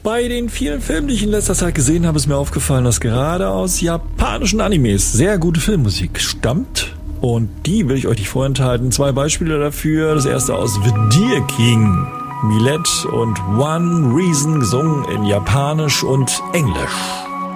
Bei den vielen Filmen, die ich in letzter Zeit gesehen habe, ist mir aufgefallen, dass gerade aus japanischen Animes sehr gute Filmmusik stammt. Und die will ich euch nicht vorenthalten. 2 Beispiele dafür. Das erste aus The Deer King. Millet und One Reason gesungen in Japanisch und Englisch.